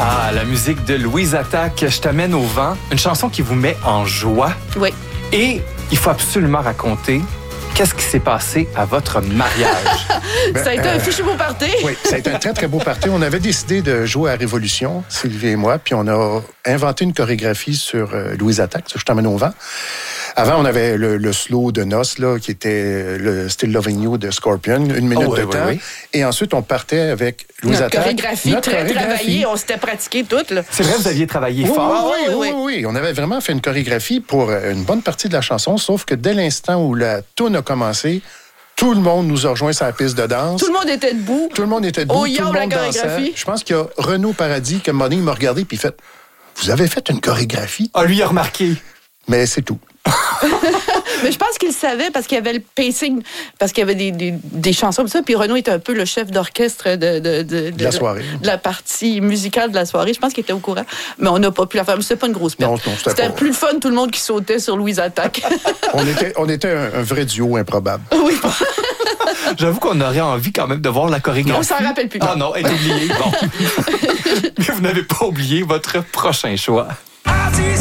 Ah, la musique de Louise Attaque, Je t'amène au vent. Une chanson qui vous met en joie. Oui. Et il faut absolument raconter qu'est-ce qui s'est passé à votre mariage. Ça a été un fichu beau party. Oui, ça a été un très, très beau party. On avait décidé de jouer à Révolution, Sylvie et moi, puis on a inventé une chorégraphie sur Louise Attaque, sur Je t'emmène au vent. Avant, on avait le slow de Noce, là, qui était le Still Loving You de Scorpion, 1 minute de temps. Oui. Et ensuite, on partait avec Louise Attaque. Notre chorégraphie, travaillée, on s'était pratiqué toutes. Là. C'est vrai, vous aviez travaillé fort. Oui. On avait vraiment fait une chorégraphie pour une bonne partie de la chanson, sauf que dès l'instant où la toune a commencé, tout le monde nous a rejoints sur la piste de danse. Tout le monde était debout. Tout le monde était debout. Au tout le monde la chorégraphie. Dansait. Je pense qu'il y a Renaud Paradis qui, à un moment donné, il m'a regardé puis il fait « Vous avez fait une chorégraphie? » Ah, lui, il a remarqué. Mais c'est tout. Mais je pense qu'il savait parce qu'il y avait le pacing, parce qu'il y avait des chansons comme ça. Puis Renaud était un peu le chef d'orchestre de la soirée. De la partie musicale de la soirée. Je pense qu'il était au courant. Mais on n'a pas pu la faire. C'était pas une grosse perte. Non, c'était plus le fun, tout le monde qui sautait sur Louise Attaque. on était un vrai duo improbable. Oui. J'avoue qu'on aurait envie quand même de voir la chorégraphie. On s'en rappelle plus. Ah non, elle est oubliée. Bon. Mais vous n'avez pas oublié votre prochain choix.